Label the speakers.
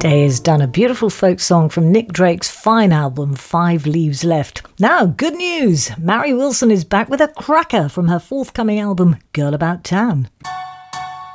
Speaker 1: Day has done a beautiful folk song from Nick Drake's fine album, 5 Leaves Left. Now, good news! Mary Wilson is back with a cracker from her forthcoming album, Girl About Town.